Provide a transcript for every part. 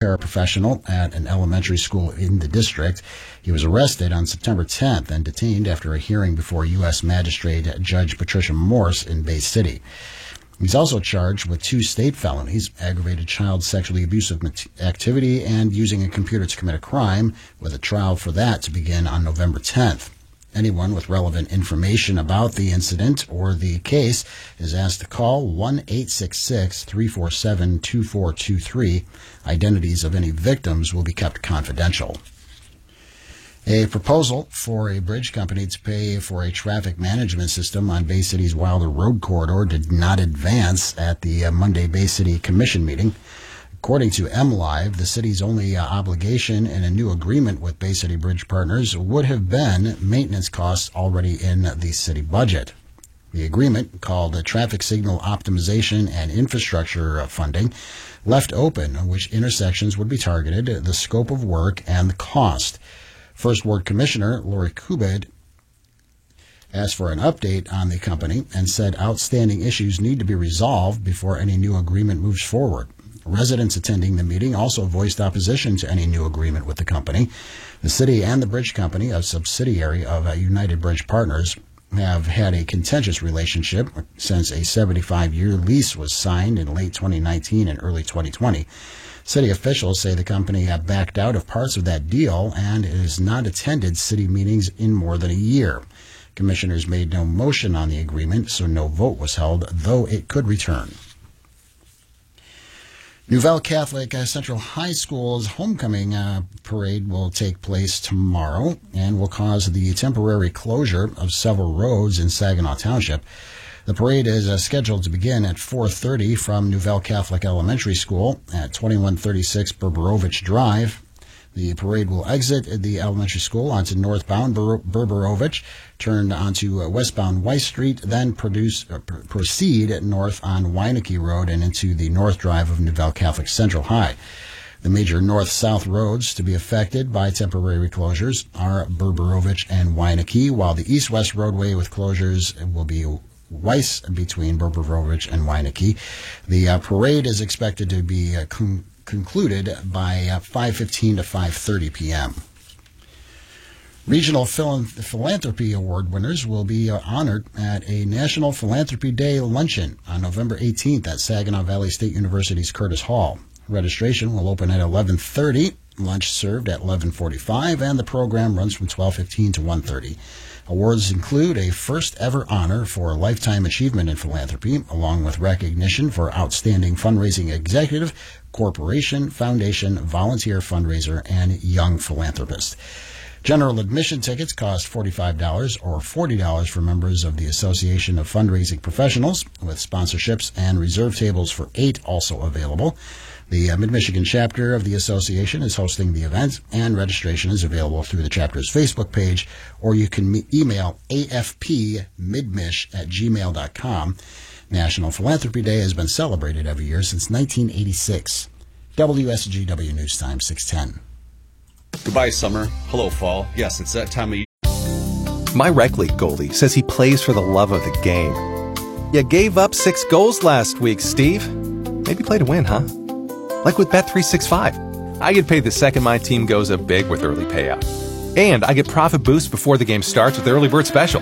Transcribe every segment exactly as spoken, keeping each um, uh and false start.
paraprofessional at an elementary school in the district. He was arrested on September tenth and detained after a hearing before U S Magistrate Judge Patricia Morse in Bay City. He's also charged with two state felonies, aggravated child sexually abusive activity and using a computer to commit a crime, with a trial for that to begin on November tenth. Anyone with relevant information about the incident or the case is asked to call one eight six six, three four seven, two four two three. Identities of any victims will be kept confidential. A proposal for a bridge company to pay for a traffic management system on Bay City's Wilder Road corridor did not advance at the Monday Bay City Commission meeting. According to MLive, the city's only uh, obligation in a new agreement with Bay City Bridge Partners would have been maintenance costs already in the city budget. The agreement, called the Traffic Signal Optimization and Infrastructure Funding, left open which intersections would be targeted, the scope of work, and the cost. First Ward Commissioner Lori Kubid asked for an update on the company and said outstanding issues need to be resolved before any new agreement moves forward. Residents attending the meeting also voiced opposition to any new agreement with the company. The city and the bridge company, a subsidiary of uh, United Bridge Partners, have had a contentious relationship since a seventy-five-year lease was signed in late twenty nineteen and early twenty twenty. City officials say the company have backed out of parts of that deal and has not attended city meetings in more than a year. Commissioners made no motion on the agreement, so no vote was held, though it could return. Nouvelle Catholic uh, Central High School's homecoming uh, parade will take place tomorrow and will cause the temporary closure of several roads in Saginaw Township. The parade is uh, scheduled to begin at four thirty from Nouvelle Catholic Elementary School at twenty-one thirty-six Berberovich Drive. The parade will exit the elementary school onto northbound Ber- Berberovich, turn onto uh, westbound Weiss Street, then produce, uh, pr- proceed north on Weineke Road and into the north drive of Nouvelle Catholic Central High. The major north-south roads to be affected by temporary closures are Berberovich and Weineke, while the east-west roadway with closures will be Weiss between Berberovich and Weineke. The uh, parade is expected to be uh, con- concluded by uh, five fifteen to five thirty p.m. Regional Phil- Philanthropy Award winners will be uh, honored at a National Philanthropy Day luncheon on November eighteenth at Saginaw Valley State University's Curtis Hall. Registration will open at eleven thirty, lunch served at eleven forty-five, and the program runs from twelve fifteen to one thirty. Awards include a first-ever honor for lifetime achievement in philanthropy, along with recognition for outstanding fundraising executive, corporation, foundation, volunteer fundraiser, and young philanthropist. General admission tickets cost forty-five dollars or forty dollars for members of the Association of Fundraising Professionals, with sponsorships and reserve tables for eight also available. The uh, Mid-Michigan chapter of the association is hosting the event, and registration is available through the chapter's Facebook page, or you can me- email a f p midmish at gmail dot com. National Philanthropy Day has been celebrated every year since nineteen eighty-six. W S G W News Time, six ten. Goodbye, summer. Hello, fall. Yes, it's that time of year. My rec league goalie says he plays for the love of the game. You gave up six goals last week, Steve. Maybe play to win, huh? Like with Bet three sixty-five. I get paid the second my team goes up big with early payout. And I get profit boost before the game starts with the early bird special.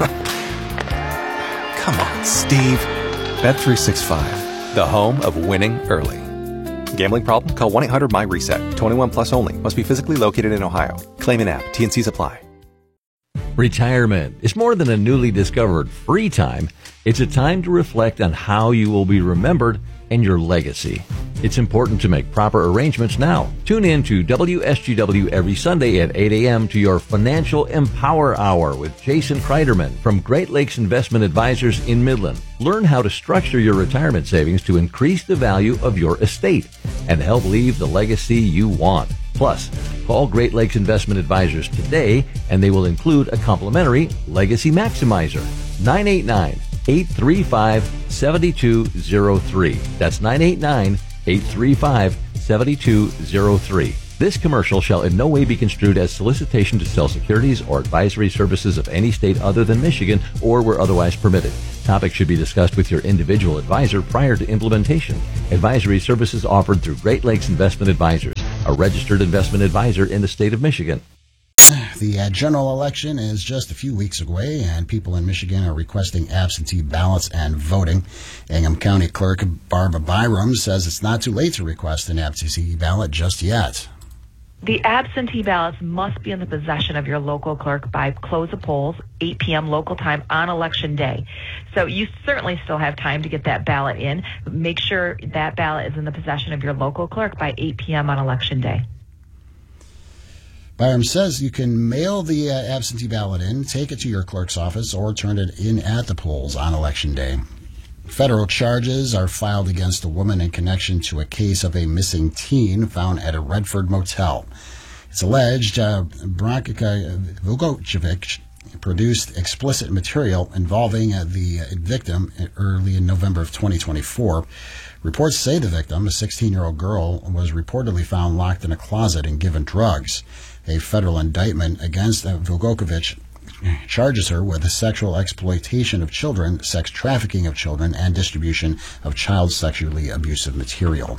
Come on, Steve. Bet three sixty-five, the home of winning early. Gambling problem? Call one eight hundred M Y reset. twenty-one plus only. Must be physically located in Ohio. Claim in app. T and Cs apply. Retirement is more than a newly discovered free time. It's a time to reflect on how you will be remembered and your legacy. It's important to make proper arrangements now. Tune in to W S G W every Sunday at eight a.m. to your Financial Empower Hour with Jason Kreiderman from Great Lakes Investment Advisors in Midland. Learn how to structure your retirement savings to increase the value of your estate and help leave the legacy you want. Plus, call Great Lakes Investment Advisors today and they will include a complimentary Legacy Maximizer. nine eight nine, eight three five, seven two zero three. That's nine eight nine, eight three five, seven two zero three. This commercial shall in no way be construed as solicitation to sell securities or advisory services of any state other than Michigan or where otherwise permitted. Topics should be discussed with your individual advisor prior to implementation. Advisory services offered through Great Lakes Investment Advisors. a registered investment advisor in the state of Michigan. The uh, general election is just a few weeks away, and people in Michigan are requesting absentee ballots and voting. Ingham County Clerk Barbara Byram says it's not too late to request an absentee ballot just yet. The absentee ballots must be in the possession of your local clerk by close of polls, eight p.m. local time on Election Day. So you certainly still have time to get that ballot in. Make sure that ballot is in the possession of your local clerk by eight p.m. on Election Day. Byram says you can mail the uh, absentee ballot in, take it to your clerk's office, or turn it in at the polls on Election Day. Federal charges are filed against a woman in connection to a case of a missing teen found at a Redford motel. It's alleged uh, Branka Vukocevic produced explicit material involving uh, the uh, victim early in November of twenty twenty-four. Reports say the victim, a sixteen-year-old girl, was reportedly found locked in a closet and given drugs. A federal indictment against uh, Vukocevic charges her with sexual exploitation of children, sex trafficking of children, and distribution of child sexually abusive material.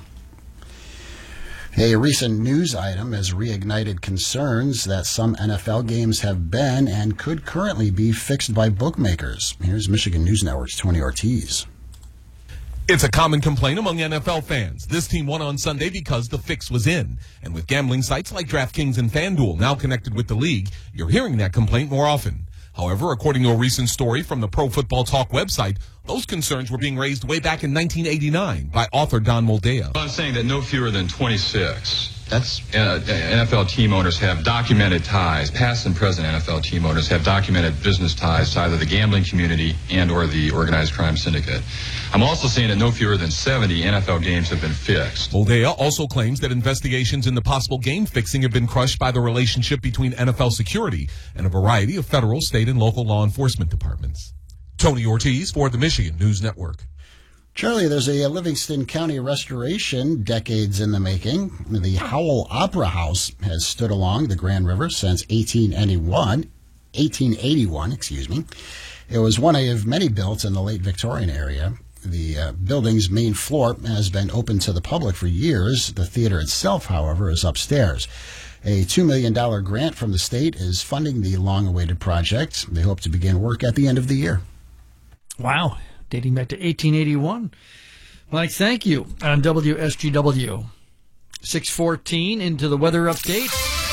A recent news item has reignited concerns that some N F L games have been and could currently be fixed by bookmakers. Here's Michigan News Network's Tony Ortiz. It's a common complaint among N F L fans. This team won on Sunday because the fix was in. And with gambling sites like DraftKings and FanDuel now connected with the league, you're hearing that complaint more often. However, according to a recent story from the Pro Football Talk website, those concerns were being raised way back in nineteen eighty-nine by author Don Moldea. I'm saying that no fewer than twenty-six That's uh, N F L team owners have documented ties. Past and present N F L team owners have documented business ties to either the gambling community and or the organized crime syndicate. I'm also saying that no fewer than seventy N F L games have been fixed. Moldea also claims that investigations into possible game fixing have been crushed by the relationship between N F L security and a variety of federal, state, and local law enforcement departments. Tony Ortiz for the Michigan News Network. Charlie, there's a Livingston County restoration decades in the making. The Howell Opera House has stood along the Grand River since eighteen eighty-one. eighteen eighty-one, excuse me. It was one of many built in the late Victorian area. The uh, building's main floor has been open to the public for years. The theater itself, however, is upstairs. A two million dollars grant from the state is funding the long-awaited project. They hope to begin work at the end of the year. Wow. Dating back to eighteen eighty-one. Mike, thank you. On W S G W. six fourteen into the weather update.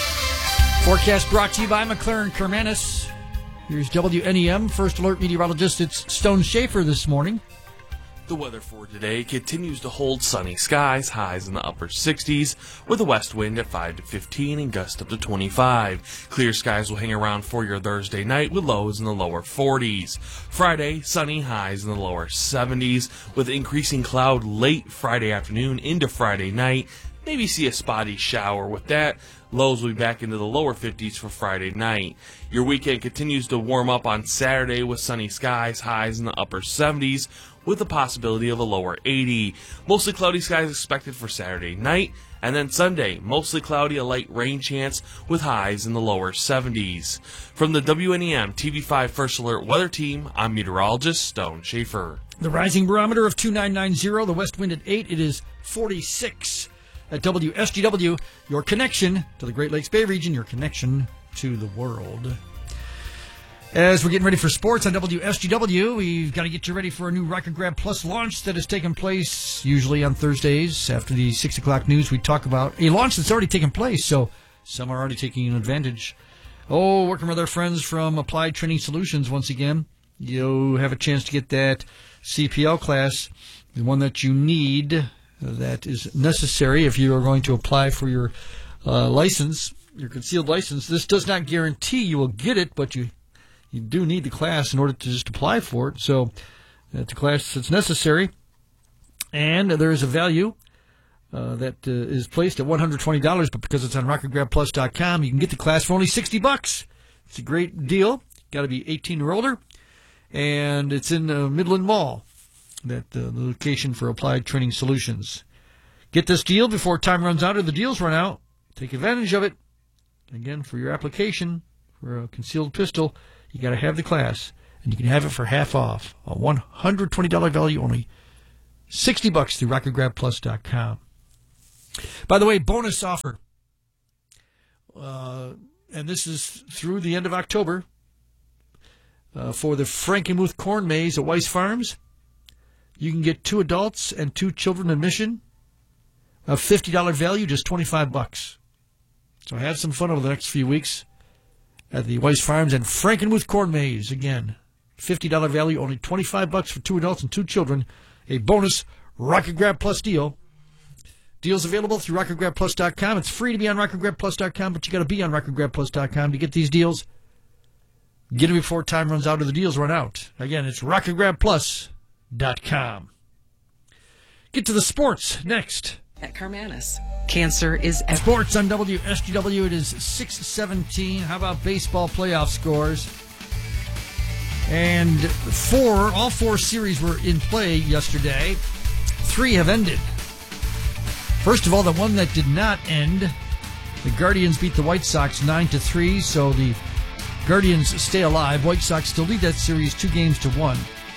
Forecast brought to you by McLaren Kermanis. Here's W N E M First Alert meteorologist. It's Stone Schaefer this morning. The weather for today continues to hold sunny skies, highs in the upper sixties, with a west wind at five to fifteen and gusts up to twenty-five. Clear skies will hang around for your Thursday night with lows in the lower forties. Friday, sunny, highs in the lower seventies, with increasing cloud late Friday afternoon into Friday night. Maybe see a spotty shower. With that, lows will be back into the lower fifties for Friday night. Your weekend continues to warm up on Saturday with sunny skies, highs in the upper seventies, with the possibility of a lower eighty. Mostly cloudy skies expected for Saturday night, and then Sunday, mostly cloudy, a light rain chance with highs in the lower seventies. From the W N E M T V five First Alert Weather Team, I'm meteorologist Stone Schaefer. The rising barometer of two nine nine zero, the west wind at eight, it is forty-six. At W S G W, your connection to the Great Lakes Bay region, your connection to the world. As we're getting ready for sports on W S G W, we've got to get you ready for a new Rocket Grab Plus launch that has taken place usually on Thursdays after the six o'clock news. We talk about a launch that's already taken place, so some are already taking advantage. Oh, working with our friends from Applied Training Solutions once again. You have a chance to get that C P L class, the one that you need, that is necessary if you are going to apply for your uh, license, your concealed license. This does not guarantee you will get it, but you You do need the class in order to just apply for it. So it's a class that's necessary. And there is a value uh, that uh, is placed at one hundred twenty dollars, but because it's on rocket grab plus dot com, you can get the class for only sixty bucks. It's a great deal. Got to be eighteen or older. And it's in uh, Midland Mall, that uh, the location for Applied Training Solutions. Get this deal before time runs out or the deals run out. Take advantage of it. Again, for your application for a concealed pistol, you got to have the class, and you can have it for half off. A one hundred twenty dollars value, only sixty bucks through rocket grab plus dot com. By the way, bonus offer uh, and this is through the end of October, uh, for the Frankenmuth Corn Maze at Weiss Farms. You can get two adults and two children admission, a fifty dollars value, just twenty-five bucks. So have some fun over the next few weeks at the Weiss Farms and Frankenmuth Corn Maze. Again, fifty dollars value, only twenty-five bucks for two adults and two children. A bonus Rocket Grab Plus deal. Deals available through rocket grab plus dot com. It's free to be on rocket grab plus dot com, but you got to be on rocket grab plus dot com to get these deals. Get them before time runs out or the deals run out. Again, it's rocket grab plus dot com. Get to the sports next. At Carmanis, cancer is ev- Sports on W S G W. It is six seventeen. How about baseball playoff scores? And four, all four series were in play yesterday. Three have ended. First of all, the one that did not end, the Guardians beat the White Sox nine to three, so the Guardians stay alive. White Sox still lead that series two games to one.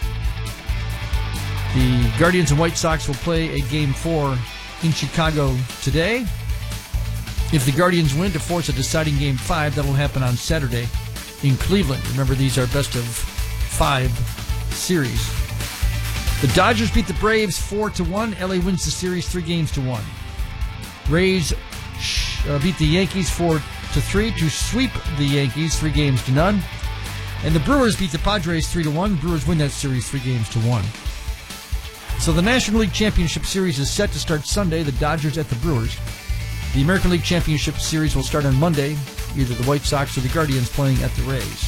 The Guardians and White Sox will play a game four in Chicago today. If the Guardians win to force a deciding game five, that'll happen on Saturday in Cleveland. Remember, these are best of five series. The Dodgers beat the Braves four to one. L A wins the series three games to one. Rays uh, beat the Yankees four to three to sweep the Yankees three games to none. And the Brewers beat the Padres three to one. Brewers win that series three games to one. So the National League Championship Series is set to start Sunday, the Dodgers at the Brewers. The American League Championship Series will start on Monday, either the White Sox or the Guardians playing at the Rays.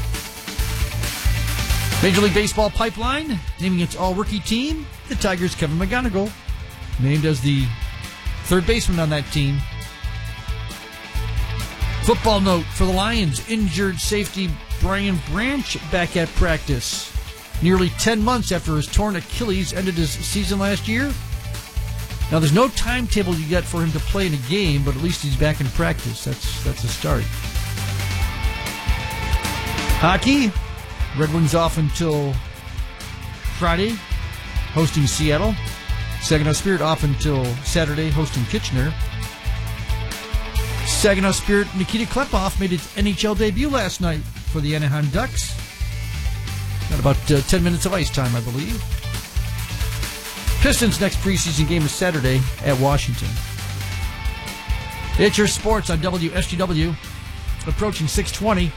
Major League Baseball pipeline, naming its all-rookie team, the Tigers' Kevin McGonigal, named as the third baseman on that team. Football note for the Lions, injured safety Brian Branch back at practice. Nearly ten months after his torn Achilles ended his season last year. Now, there's no timetable you get for him to play in a game, but at least he's back in practice. That's that's a start. Hockey, Red Wings off until Friday, hosting Seattle. Saginaw Spirit off until Saturday, hosting Kitchener. Saginaw Spirit Nikita Klepoff made its N H L debut last night for the Anaheim Ducks. Got about uh, ten minutes of ice time, I believe. Pistons' next preseason game is Saturday at Washington. It's your sports on W S G W. Approaching six twenty.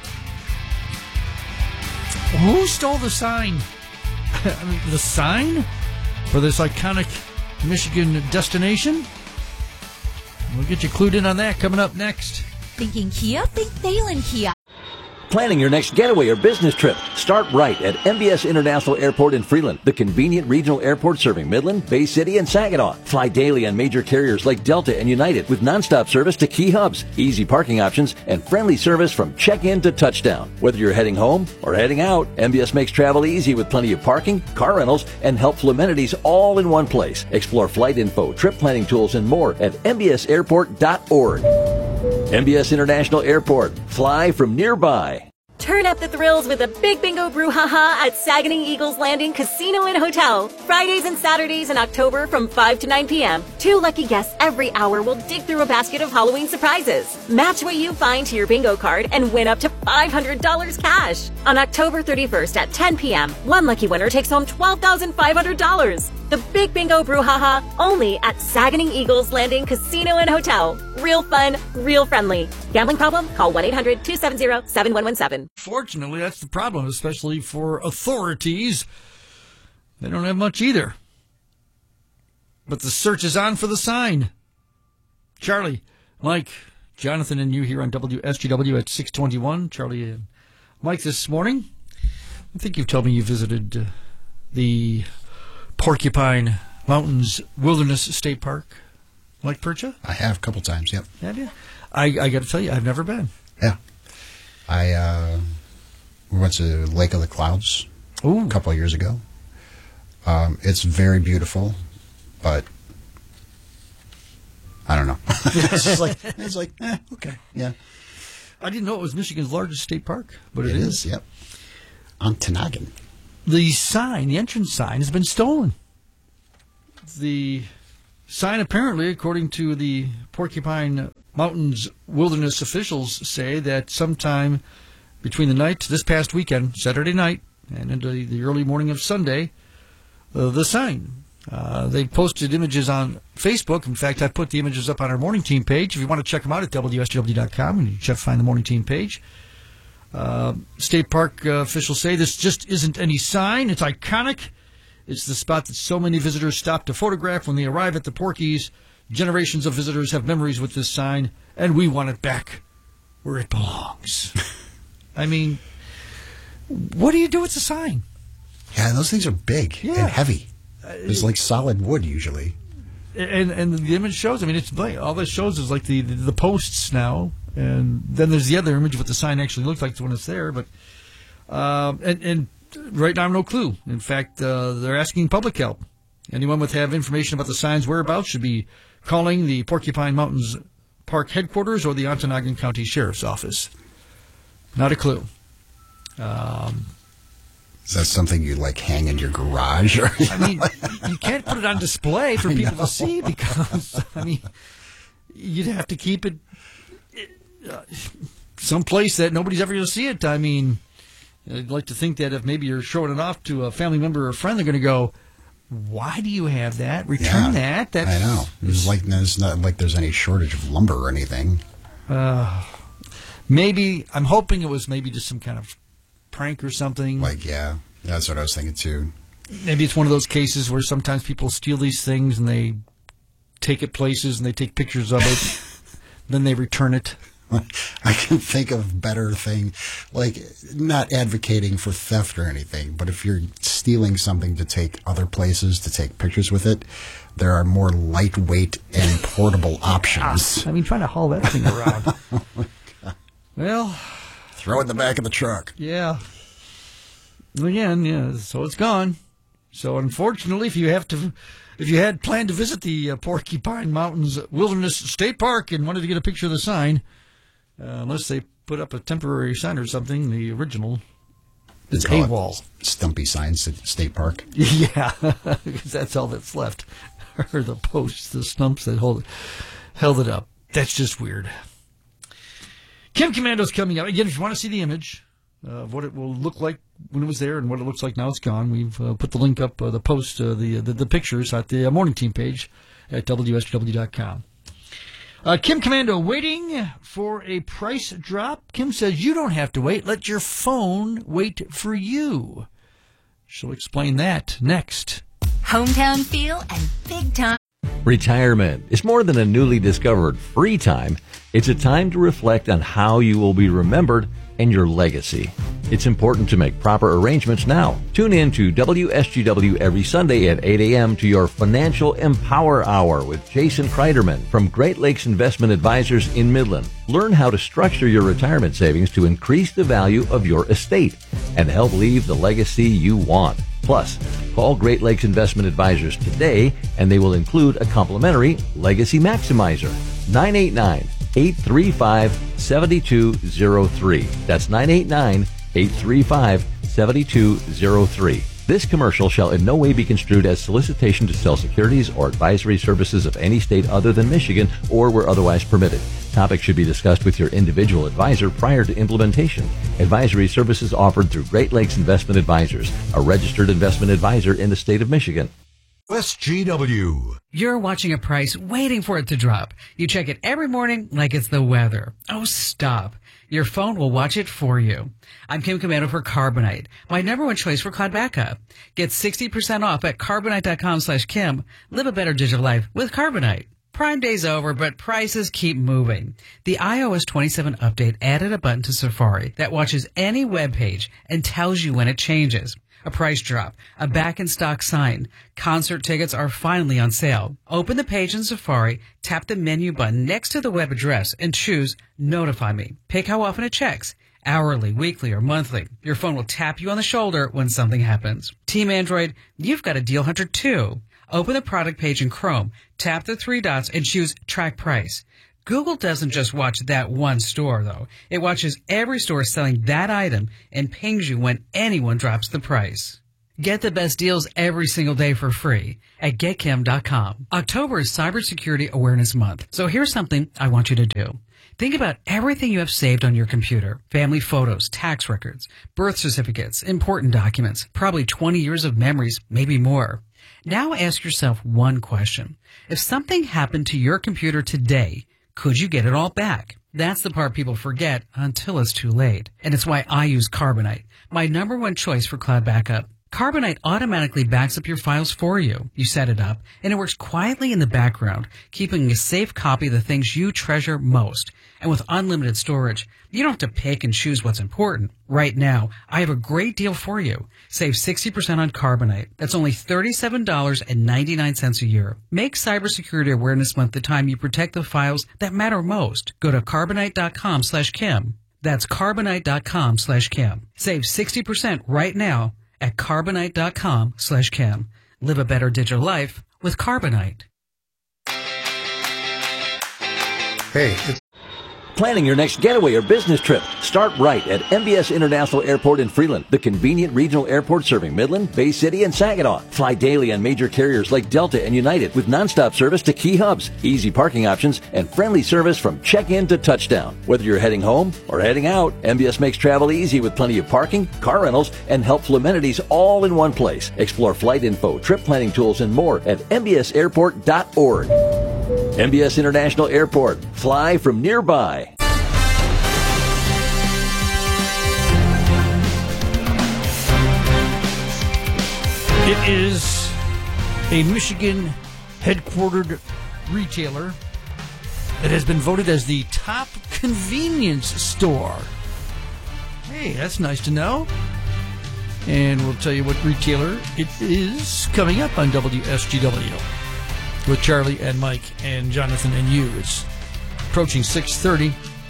Who stole the sign? I mean, the sign for this iconic Michigan destination? We'll get you clued in on that coming up next. Thinking Kia? Think Thalen Kia. Planning your next getaway or business trip? Start right at M B S International Airport in Freeland, the convenient regional airport serving Midland, Bay City, and Saginaw. Fly daily on major carriers like Delta and United with nonstop service to key hubs, easy parking options, and friendly service from check-in to touchdown. Whether you're heading home or heading out, M B S makes travel easy with plenty of parking, car rentals, and helpful amenities all in one place. Explore flight info, trip planning tools, and more at m b s airport dot org. M B S International Airport. Fly from nearby. Turn up the thrills with a big bingo brouhaha at Saguenay Eagles Landing Casino and Hotel. Fridays and Saturdays in October from five to nine p.m. Two lucky guests every hour will dig through a basket of Halloween surprises. Match what you find to your bingo card and win up to five hundred dollars cash. On October thirty-first at ten p.m., one lucky winner takes home twelve thousand five hundred dollars. The Big Bingo Brouhaha only at Saguenay Eagles Landing Casino and Hotel. Real fun, real friendly. Gambling problem? Call one eight hundred two seven zero seven one one seven. Fortunately, that's the problem, especially for authorities. They don't have much either. But the search is on for the sign. Charlie, Mike, Jonathan, and you here on W S G W at six twenty-one. Charlie and Mike this morning. I think you've told me you visited uh, the Porcupine Mountains Wilderness State Park, Lake Percha? I have a couple times, yep. Have you? I, I got to tell you, I've never been. Yeah. I uh, we went to Lake of the Clouds Ooh. a couple of years ago. Um, it's very beautiful, but I don't know. it's just like, it's like eh, okay, yeah. I didn't know it was Michigan's largest state park, but it, it is. is, yep. On Tanagan. The sign, the entrance sign, has been stolen. The sign, apparently, according to the Porcupine Mountains Wilderness officials say that sometime between the night this past weekend, Saturday night, and into the early morning of Sunday, uh, the sign. Uh, they posted images on Facebook. In fact, I put the images up on our Morning Team page. If you want to check them out at W S G W dot com, and you just find the Morning Team page. Uh, State Park uh, officials say this just isn't any sign. It's iconic. It's the spot that so many visitors stop to photograph when they arrive at the Porkies. Generations of visitors have memories with this sign, and we want it back where it belongs. I mean, what do you do with the sign? Yeah, those things are big Yeah. and heavy. It's like solid wood usually. And and the image shows, I mean, it's like, all this shows is like the, the, the posts now, and then there's the other image of what the sign actually looks like when it's there. But um, and, and right now, I have no clue. In fact, uh, they're asking public help. Anyone would have information about the sign's whereabouts should be calling the Porcupine Mountains Park headquarters or the Ontonagon County Sheriff's Office. Not a clue. Um, Is that something you like hang in your garage? Or I mean, you can't put it on display for people to see because, I mean, you'd have to keep it uh, someplace that nobody's ever going to see it. I mean, I'd like to think that if maybe you're showing it off to a family member or a friend, they're going to go, why do you have that? Return Yeah, that. That's, I know. It's like it's not like there's any shortage of lumber or anything. Uh, maybe, I'm hoping it was maybe just some kind of prank or something. Like, yeah, that's what I was thinking too. Maybe it's one of those cases where sometimes people steal these things and they take it places and they take pictures of it, then they return it. I can think of better thing, like not advocating for theft or anything, but if you're stealing something to take other places to take pictures with it, there are more lightweight and portable options. I mean, trying to haul that thing around. Well, throw it in the back of the truck. Yeah. Again, yeah. So it's gone. So unfortunately, if you have to, if you had planned to visit the uh, Porcupine Mountains Wilderness State Park and wanted to get a picture of the sign, uh, unless they put up a temporary sign or something, the original is Call it AWOL. Stumpy Signs at State Park. Yeah, because that's all that's left, or the posts, the stumps that hold held it up. That's just weird. Kim Commando's coming up. Again, if you want to see the image of what it will look like when it was there and what it looks like now it's gone, we've uh, put the link up, uh, the post, uh, the, the the pictures at the uh, Morning Team page at W S G W dot com. Uh, Kim Commando waiting for a price drop. Kim says you don't have to wait. Let your phone wait for you. She'll explain that next. Hometown feel and big time. Retirement is more than a newly discovered free time. It's a time to reflect on how you will be remembered and your legacy. It's important to make proper arrangements now. Tune in to W S G W every Sunday at eight a.m. to your Financial Empower Hour with Jason Kreiderman from Great Lakes Investment Advisors in Midland. Learn how to structure your retirement savings to increase the value of your estate and help leave the legacy you want. Plus, call Great Lakes Investment Advisors today and they will include a complimentary Legacy Maximizer. nine eight nine, eight three five, seven two zero three. That's nine eight nine, eight three five, seven two zero three. This commercial shall in no way be construed as solicitation to sell securities or advisory services of any state other than Michigan or where otherwise permitted. Topics should be discussed with your individual advisor prior to implementation. Advisory services offered through Great Lakes Investment Advisors, a registered investment advisor in the state of Michigan. S G W. You're watching a price waiting for it to drop. You check it every morning like it's the weather. Oh, stop. Your phone will watch it for you. I'm Kim Commando for Carbonite, my number one choice for cloud backup. Get sixty percent off at carbonite.com slash Kim. Live a better digital life with Carbonite. Prime Day's over, but prices keep moving. The i O S twenty-seven update added a button to Safari that watches any web page and tells you when it changes. A price drop, a back-in-stock sign. Concert tickets are finally on sale. Open the page in Safari, tap the menu button next to the web address, and choose Notify Me. Pick how often it checks. Hourly, weekly, or monthly. Your phone will tap you on the shoulder when something happens. Team Android, you've got a deal hunter too. Open the product page in Chrome, tap the three dots, and choose Track Price. Google doesn't just watch that one store, though. It watches every store selling that item and pings you when anyone drops the price. Get the best deals every single day for free at get chem dot com. October is Cybersecurity Awareness Month, so here's something I want you to do. Think about everything you have saved on your computer. Family photos, tax records, birth certificates, important documents, probably twenty years of memories, maybe more. Now ask yourself one question. If something happened to your computer today, could you get it all back? That's the part people forget until it's too late. And it's why I use Carbonite, my number one choice for cloud backup. Carbonite automatically backs up your files for you. You set it up, and it works quietly in the background, keeping a safe copy of the things you treasure most. And with unlimited storage, you don't have to pick and choose what's important. Right now, I have a great deal for you. Save sixty percent on Carbonite. That's only thirty-seven dollars and ninety-nine cents a year. Make Cybersecurity Awareness Month the time you protect the files that matter most. Go to carbonite dot com slash Kim. That's carbonite dot com slash Kim. Save sixty percent right now at carbonite dot com slash Kim. Live a better digital life with Carbonite. Hey, it's Planning your next getaway or business trip? Start right at M B S International Airport in Freeland, the convenient regional airport serving Midland, Bay City, and Saginaw. Fly daily on major carriers like Delta and United with nonstop service to key hubs, easy parking options, and friendly service from check-in to touchdown. Whether you're heading home or heading out, M B S makes travel easy with plenty of parking, car rentals, and helpful amenities all in one place. Explore flight info, trip planning tools, and more at m b s airport dot org. M B S International Airport. Fly from nearby. It is a Michigan headquartered retailer that has been voted as the top convenience store. Hey, that's nice to know. And we'll tell you what retailer it is coming up on W S G W with Charlie and Mike and Jonathan and you. It's approaching six thirty,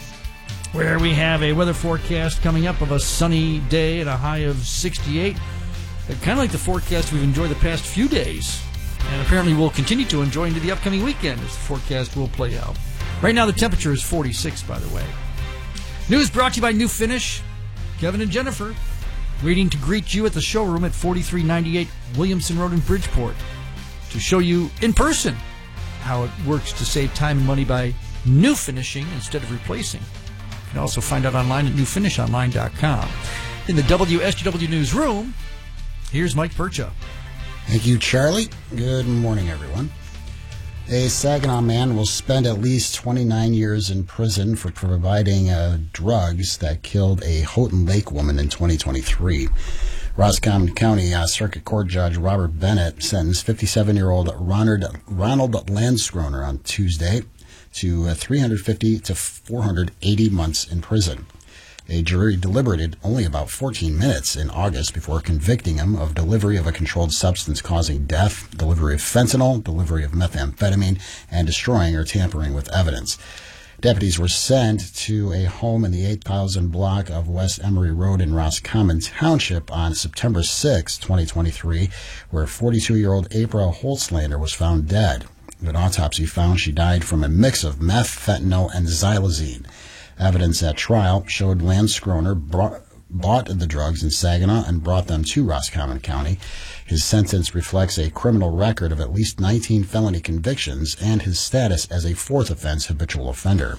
where we have a weather forecast coming up of a sunny day and a high of sixty-eight. Kind of like the forecast we've enjoyed the past few days, and apparently we'll continue to enjoy into the upcoming weekend as the forecast will play out. Right now the temperature is forty-six, by the way. News brought to you by New Finish. Kevin and Jennifer waiting to greet you at the showroom at forty-three ninety-eight Williamson Road in Bridgeport to show you in person how it works to save time and money by new finishing instead of replacing. You can also find out online at new finish online dot com. In the W S G W newsroom, here's Mike Percha. Thank you, Charlie. Good morning, everyone. A Saginaw man will spend at least twenty-nine years in prison for providing uh, drugs that killed a Houghton Lake woman in twenty twenty-three. Roscommon County uh, Circuit Court Judge Robert Bennett sentenced fifty-seven-year-old Ronald, Ronald Landskroner on Tuesday to uh, three hundred fifty to four hundred eighty months in prison. A jury deliberated only about fourteen minutes in August before convicting him of delivery of a controlled substance causing death, delivery of fentanyl, delivery of methamphetamine, and destroying or tampering with evidence. Deputies were sent to a home in the eight thousand block of West Emery Road in Roscommon Township on September sixth, twenty twenty-three, where forty-two-year-old April Holzlander was found dead. An autopsy found she died from a mix of meth, fentanyl, and xylazine. Evidence at trial showed Landskroner brought, bought the drugs in Saginaw and brought them to Roscommon County. His sentence reflects a criminal record of at least nineteen felony convictions and his status as a fourth offense habitual offender.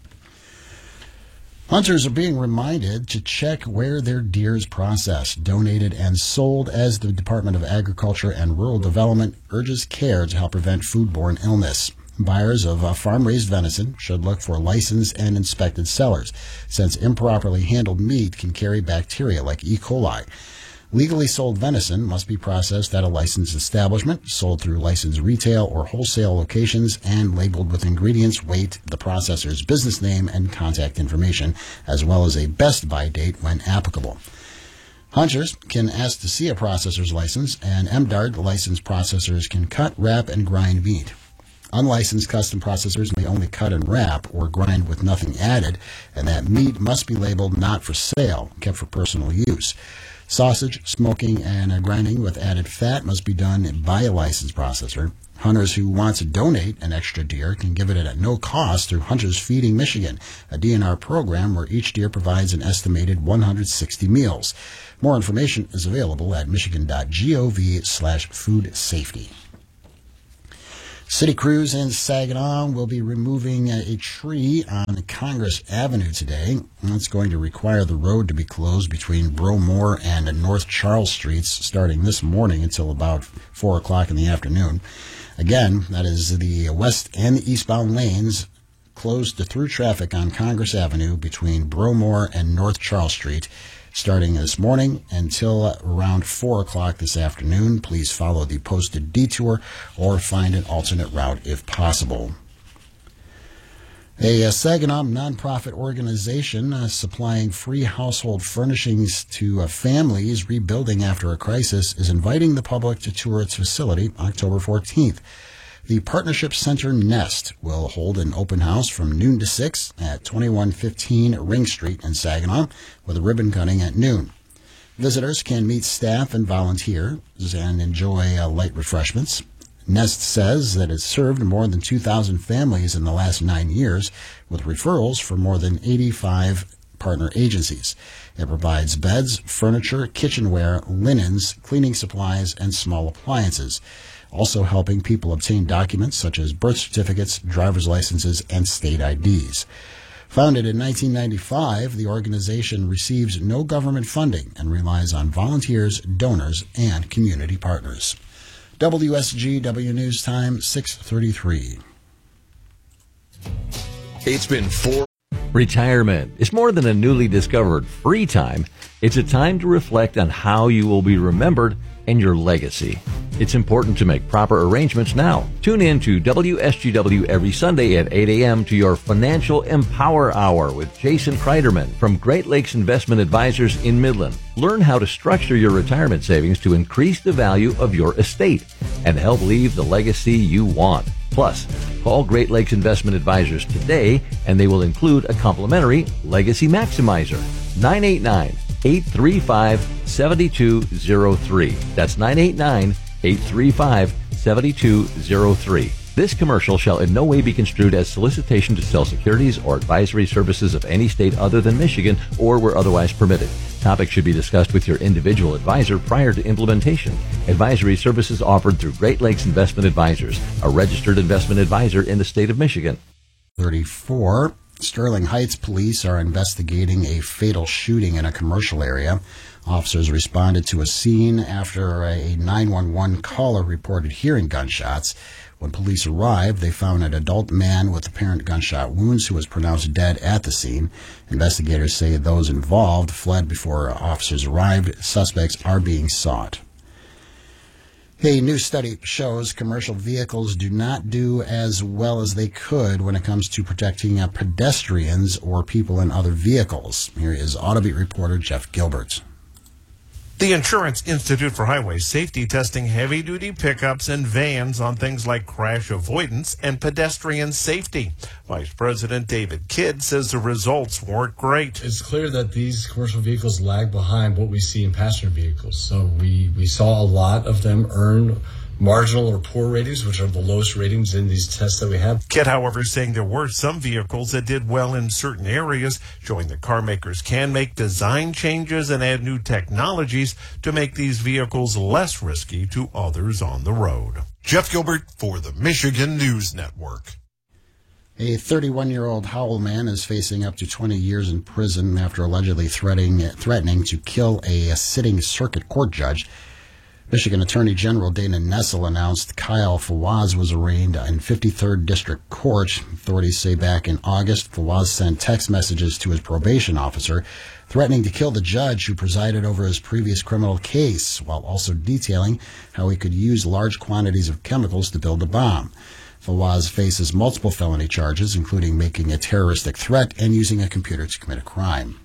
Hunters are being reminded to check where their deer is processed, donated, and sold as the Department of Agriculture and Rural Development urges care to help prevent foodborne illness. Buyers of uh, farm-raised venison should look for licensed and inspected sellers, since improperly handled meat can carry bacteria like E. coli. Legally sold venison must be processed at a licensed establishment, sold through licensed retail or wholesale locations, and labeled with ingredients, weight, the processor's business name, and contact information, as well as a best buy date when applicable. Hunters can ask to see a processor's license, and M D A R D licensed processors can cut, wrap, and grind meat. Unlicensed custom processors may only cut and wrap or grind with nothing added, and that meat must be labeled not for sale, kept for personal use. Sausage, smoking, and grinding with added fat must be done by a licensed processor. Hunters who want to donate an extra deer can give it at no cost through Hunters Feeding Michigan, a D N R program where each deer provides an estimated one hundred sixty meals. More information is available at michigan.gov slash food safety. City crews in Saginaw will be removing a tree on Congress Avenue today. That's going to require the road to be closed between Bromore and North Charles Streets starting this morning until about four o'clock in the afternoon. Again, that is the west and the eastbound lanes closed to through traffic on Congress Avenue between Bromore and North Charles Street starting this morning until around four o'clock this afternoon. Please follow the posted detour or find an alternate route if possible. A, a Saginaw nonprofit organization uh, supplying free household furnishings to uh, families rebuilding after a crisis is inviting the public to tour its facility October fourteenth. The Partnership Center Nest will hold an open house from noon to six at twenty-one fifteen Ring Street in Saginaw with a ribbon cutting at noon. Visitors can meet staff and volunteers and enjoy uh, light refreshments. Nest says that it's served more than two thousand families in the last nine years with referrals for more than eighty-five partner agencies. It provides beds, furniture, kitchenware, linens, cleaning supplies, and small appliances, also helping people obtain documents such as birth certificates, driver's licenses, and state I Ds. Founded in nineteen ninety-five, the organization receives no government funding and relies on volunteers, donors, and community partners. W S G W News Time, six thirty-three. It's been four. Retirement is more than a newly discovered free time. It's a time to reflect on how you will be remembered and your legacy. It's important to make proper arrangements now. Tune in to W S G W every Sunday at eight a.m. to your Financial Empower Hour with Jason Kreiderman from Great Lakes Investment Advisors in Midland. Learn how to structure your retirement savings to increase the value of your estate and help leave the legacy you want. Plus, call Great Lakes Investment Advisors today and they will include a complimentary Legacy Maximizer. nine eight nine, eight three five, seven two zero three. That's nine eight nine, eight three five, seven two zero three. This commercial shall in no way be construed as solicitation to sell securities or advisory services of any state other than Michigan or where otherwise permitted. Topics should be discussed with your individual advisor prior to implementation. Advisory services offered through Great Lakes Investment Advisors, a registered investment advisor in the state of Michigan. thirty-four. Sterling Heights police are investigating a fatal shooting in a commercial area. Officers responded to a scene after a nine one one caller reported hearing gunshots. When police arrived, they found an adult man with apparent gunshot wounds who was pronounced dead at the scene. Investigators say those involved fled before officers arrived. Suspects are being sought. A new study shows commercial vehicles do not do as well as they could when it comes to protecting uh, pedestrians or people in other vehicles. Here is Autobeat reporter Jeff Gilbert. The Insurance Institute for Highway Safety testing heavy-duty pickups and vans on things like crash avoidance and pedestrian safety. Vice President David Kidd says the results weren't great. It's clear that these commercial vehicles lag behind what we see in passenger vehicles. So we, we saw a lot of them earn marginal or poor ratings, which are the lowest ratings in these tests that we have. Kidd, however, saying there were some vehicles that did well in certain areas, showing that car makers can make design changes and add new technologies to make these vehicles less risky to others on the road. Jeff Gilbert for the Michigan News Network. A thirty-one-year-old Howell man is facing up to twenty years in prison after allegedly threatening, threatening to kill a, a sitting circuit court judge. Michigan Attorney General Dana Nessel announced Kyle Fawaz was arraigned in fifty-third District Court. Authorities say back in August, Fawaz sent text messages to his probation officer threatening to kill the judge who presided over his previous criminal case, while also detailing how he could use large quantities of chemicals to build a bomb. Fawaz faces multiple felony charges, including making a terroristic threat and using a computer to commit a crime.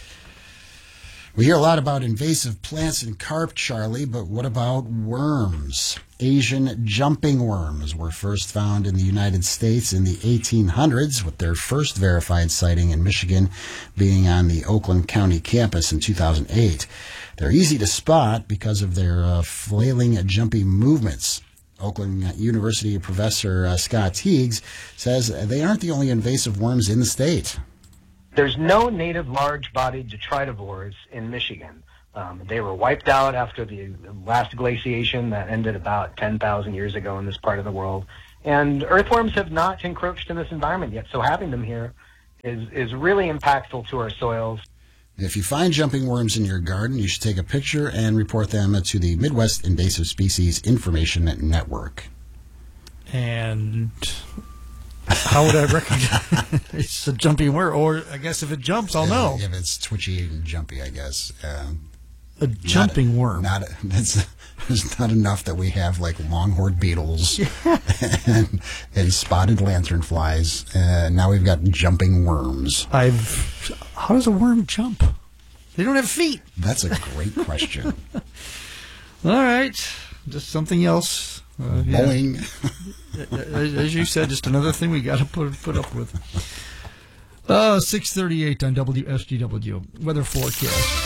We hear a lot about invasive plants and carp, Charlie, but what about worms? Asian jumping worms were first found in the United States in the eighteen hundreds, with their first verified sighting in Michigan being on the Oakland County campus in two thousand eight. They're easy to spot because of their uh, flailing, jumpy movements. Oakland University professor uh, Scott Teagues says they aren't the only invasive worms in the state. There's no native large-bodied detritivores in Michigan. Um, they were wiped out after the last glaciation that ended about ten thousand years ago in this part of the world. And earthworms have not encroached in this environment yet, so having them here is, is really impactful to our soils. If you find jumping worms in your garden, you should take a picture and report them to the Midwest Invasive Species Information Network. And how would I recognize it's a jumping worm? Or I guess if it jumps, I'll know. If it's twitchy and jumpy, I guess. Um, a jumping not, worm. Not it's, it's not enough that we have like longhorn beetles and, and spotted lanternflies. Uh, now we've got jumping worms. I've. How does a worm jump? They don't have feet. That's a great question. All right, just something else. Uh, Boing. Yeah. As you said, just another thing we got to put put up with. Uh, six thirty-eight on W S G W weather forecast.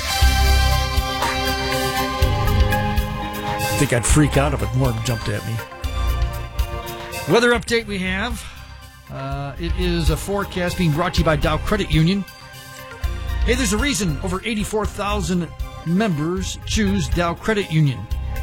I think I'd freak out if a worm jumped at me. Weather update we have. Uh, it is a forecast being brought to you by Dow Credit Union. Hey, there's a reason over eighty-four thousand members choose Dow Credit Union.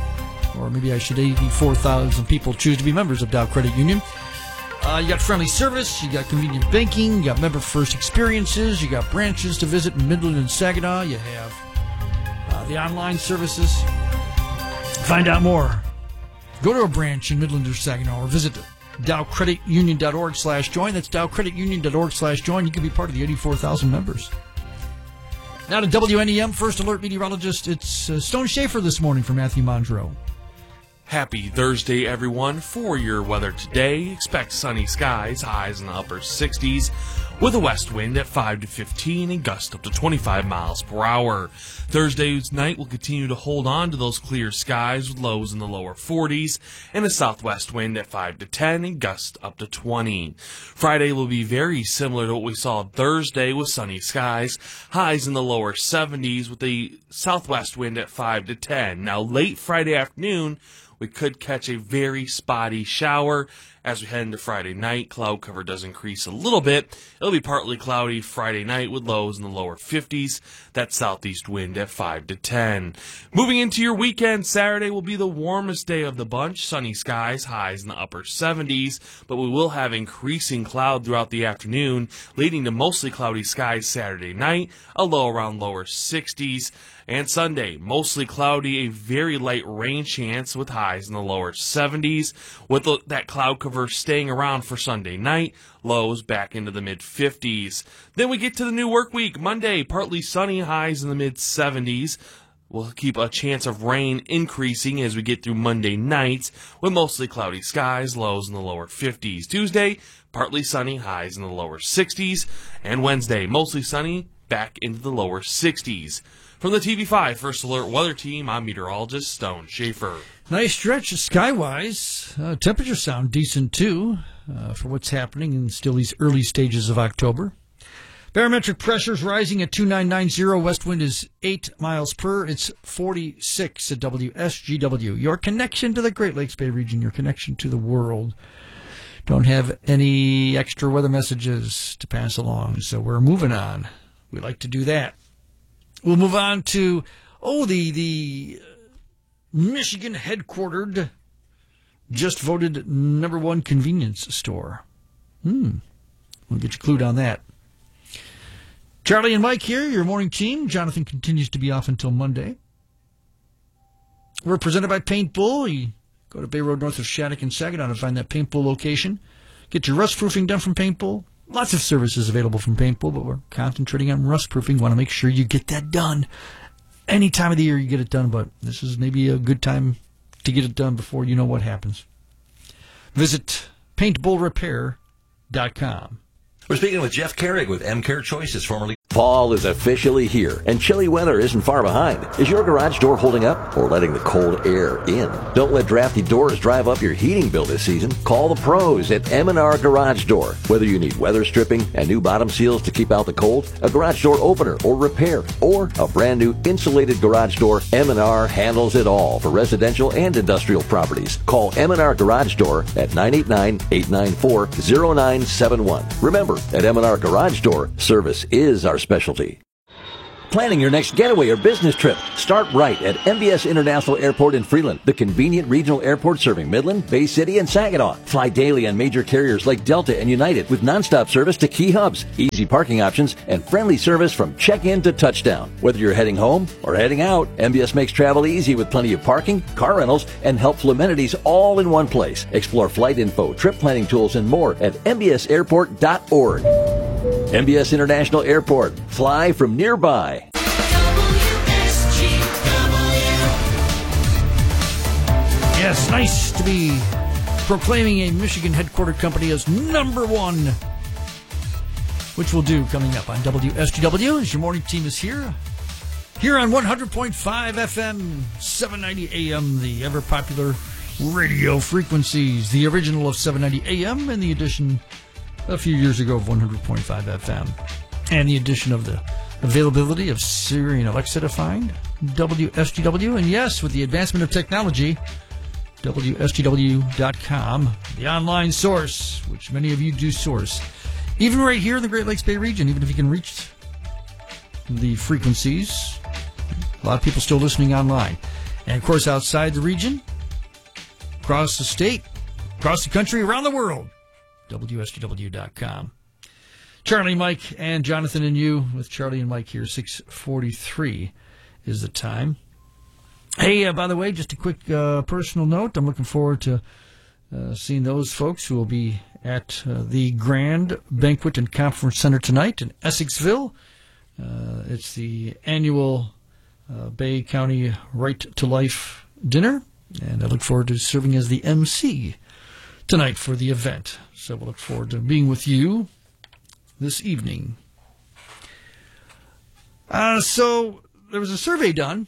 Or maybe I should, eighty-four thousand people choose to be members of Dow Credit Union. Uh, you got friendly service, you got convenient banking, you got member-first experiences, you got branches to visit in Midland and Saginaw, you have uh, the online services. Find out more. Go to a branch in Midland or Saginaw or visit dow credit union dot org slash join. That's dow credit union dot org slash join. You can be part of the eighty-four thousand members. Now to W N E M First Alert Meteorologist. It's uh, Stone Schaefer this morning for Matthew Mondro. Happy Thursday, everyone. For your weather today, expect sunny skies, highs in the upper sixties, with a west wind at five to fifteen and gusts up to twenty-five miles per hour. Thursday's night will continue to hold on to those clear skies with lows in the lower forties and a southwest wind at five to ten and gusts up to twenty. Friday will be very similar to what we saw Thursday with sunny skies, highs in the lower seventies with a southwest wind at five to ten. Now, late Friday afternoon, we could catch a very spotty shower. As we head into Friday night, cloud cover does increase a little bit. It'll be partly cloudy Friday night with lows in the lower fifties. That southeast wind at five to ten. Moving into your weekend, Saturday will be the warmest day of the bunch. Sunny skies, highs in the upper seventies, but we will have increasing cloud throughout the afternoon, leading to mostly cloudy skies Saturday night, a low around lower sixties. And Sunday, mostly cloudy, a very light rain chance with highs in the lower seventies, with the, that cloud cover staying around for Sunday night, lows back into the mid-fifties. Then we get to the new work week. Monday, partly sunny, highs in the mid-seventies. We'll keep a chance of rain increasing as we get through Monday night, with mostly cloudy skies, lows in the lower fifties. Tuesday, partly sunny, highs in the lower sixties. And Wednesday, mostly sunny, back into the lower sixties. From the T V five First Alert Weather Team, I'm meteorologist Stone Schaefer. Nice stretch skywise. Uh, temperatures sound decent, too, uh, for what's happening in still these early stages of October. Barometric pressure is rising at two nine nine zero. West wind is eight miles per. It's forty-six at W S G W. Your connection to the Great Lakes Bay region, your connection to the world. Don't have any extra weather messages to pass along, so we're moving on. We like to do that. We'll move on to, oh, the the Michigan headquartered, just voted number one convenience store. Hmm. We'll get you clued on that. Charlie and Mike here, your morning team. Jonathan continues to be off until Monday. We're presented by Paint Bull. You go to Bay Road north of Shattuck and Saginaw to find that Paint Bull location. Get your rust proofing done from Paint Bull. Lots of services available from Paint Bull, but we're concentrating on rust proofing. Want to make sure you get that done. Any time of the year you get it done, but this is maybe a good time to get it done before you know what happens. Visit paint bull repair dot com. We're speaking with Jeff Carrig with M Care Choices, formerly Fall is officially here, and chilly weather isn't far behind. Is your garage door holding up or letting the cold air in? Don't let drafty doors drive up your heating bill this season. Call the pros at M and R Garage Door. Whether you need weather stripping and new bottom seals to keep out the cold, a garage door opener or repair, or a brand new insulated garage door, M and R handles it all for residential and industrial properties. Call M and R Garage Door at nine eight nine, eight nine four, zero nine seven one. Remember, at M and R Garage Door, service is our specialty. Planning your next getaway or business trip? Start right at M B S International Airport in Freeland, the convenient regional airport serving Midland, Bay City, and Saginaw. Fly daily on major carriers like Delta and United with nonstop service to key hubs, easy parking options, and friendly service from check-in to touchdown. Whether you're heading home or heading out, M B S makes travel easy with plenty of parking, car rentals, and helpful amenities all in one place. Explore flight info, trip planning tools, and more at m b s airport dot org. M B S International Airport. Fly from nearby. Yes, nice to be proclaiming a Michigan headquartered company as number one, which we'll do coming up on W S G W as your morning team is here. Here on one hundred point five F M, seven ninety A M, the ever-popular radio frequencies, the original of seven ninety A M and the addition a few years ago of one hundred point five F M, and the addition of the availability of Siri and Alexa to find W S G W, and yes, with the advancement of technology, W S G W dot com, the online source, which many of you do source, even right here in the Great Lakes Bay region, even if you can reach the frequencies, a lot of people still listening online. And of course, outside the region, across the state, across the country, around the world, W S G W dot com. Charlie, Mike, and Jonathan and you with Charlie and Mike here. six forty-three is the time. Hey, uh, by the way, just a quick uh, personal note. I'm looking forward to uh, seeing those folks who will be at uh, the Grand Banquet and Conference Center tonight in Essexville. Uh, it's the annual uh, Bay County Right to Life dinner, and I look forward to serving as the M C tonight for the event. So we'll look forward to being with you this evening. Uh, so there was a survey done,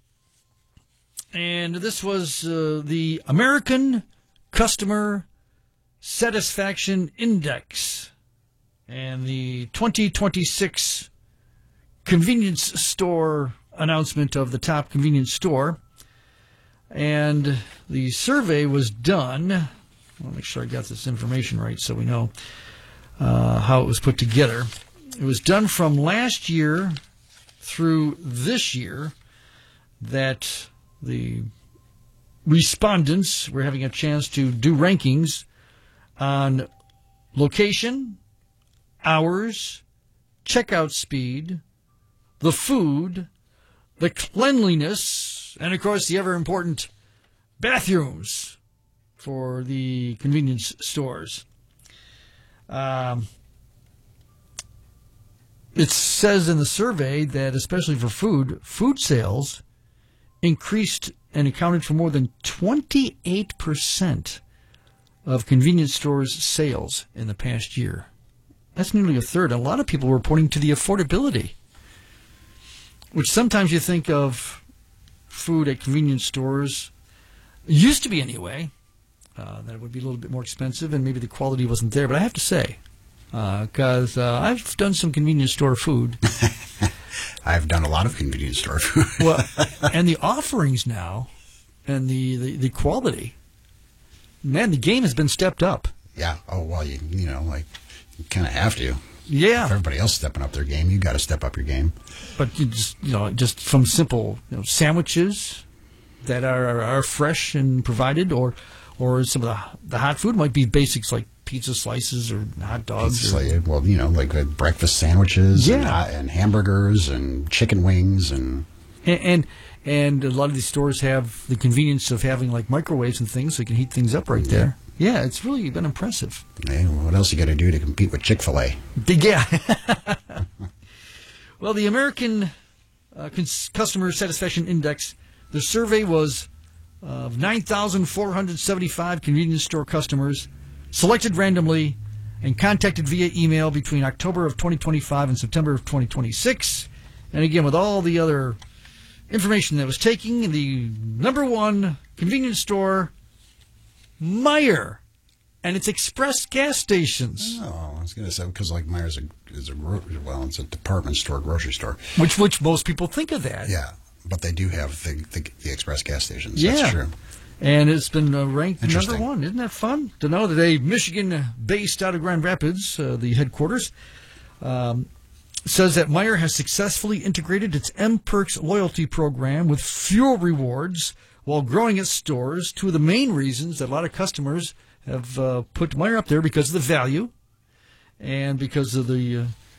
and this was uh, the American Customer Satisfaction Index and the twenty twenty-six convenience store announcement of the top convenience store. And the survey was done. I'll make sure I got this information right so we know uh, how it was put together. It was done from last year through this year, that the respondents were having a chance to do rankings on location, hours, checkout speed, the food, the cleanliness, and of course the ever-important bathrooms for the convenience stores. Um, it says in the survey that, especially for food, food sales increased and accounted for more than twenty-eight percent of convenience stores' sales in the past year. That's nearly a third. A lot of people were pointing to the affordability, which sometimes you think of food at convenience stores, used to be anyway, uh, that it would be a little bit more expensive and maybe the quality wasn't there. But I have to say, because uh, uh, I've done some convenience store food. I've done a lot of convenience store food. Well, and the offerings now and the, the, the quality, man, the game has been stepped up. Yeah. Oh, well, you you know, like, you kind of have to. Yeah. If everybody else stepping up their game, you got to step up your game. But you just, you know, just from simple, you know, sandwiches that are, are, are fresh and provided, or or some of the the hot food might be basics like pizza slices or hot dogs. Or, like, well, you know, like uh, breakfast sandwiches, yeah. and, uh, and hamburgers and chicken wings, and and, and and a lot of these stores have the convenience of having like microwaves and things, so you can heat things up right yeah. there. Yeah, it's really been impressive. Hey, what else you got to do to compete with Chick-fil-A? Yeah. Well, the American uh, Cons- Customer Satisfaction Index, the survey was of nine thousand four hundred seventy-five convenience store customers selected randomly and contacted via email between October of twenty twenty-five and September of twenty twenty-six. And again, with all the other information that was taking, the number one convenience store, Meijer, and its express gas stations. Oh, I was going to say, because like Meijer's a, is a, gro- well, it's a department store, grocery store. Which which most people think of that. Yeah, but they do have the, the, the express gas stations. Yeah. That's true. And it's been uh, ranked number Interesting. one. Isn't that fun to know that a Michigan based out of Grand Rapids, uh, the headquarters, um, says that Meijer has successfully integrated its M-Perks loyalty program with fuel rewards while growing its stores. Two of the main reasons that a lot of customers have uh, put Meijer up there because of the value and because of the uh,